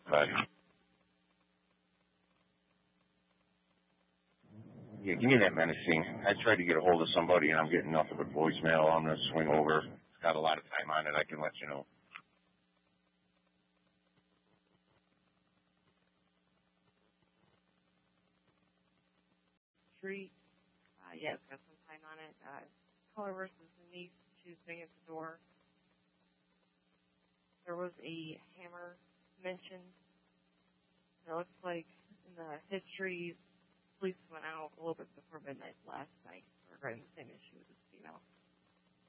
But yeah, give me that menacing. I tried to get a hold of somebody, and I'm getting nothing but voicemail. I'm going to swing over. It's got a lot of time on it. I can let you know. Street. Yeah, it's got some time on it. Caller versus Denise Tuesday at the door. There was a hammer mentioned. It looks like in the history, police went out a little bit before midnight last night regarding the same issue with this female.